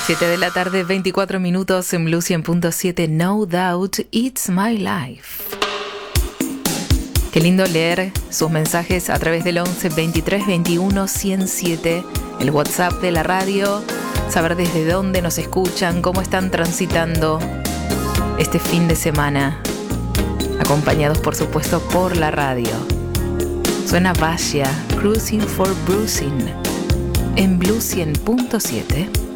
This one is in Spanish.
7 de la tarde, 24 minutos en Blue 100.7. No Doubt, It's My Life. Qué lindo leer sus mensajes a través del 11 23 21 107, el WhatsApp de la radio, saber desde dónde nos escuchan, cómo están transitando este fin de semana, acompañados por supuesto por la radio. Suena Vasya, Cruising for Bruising, en Blue 100.7.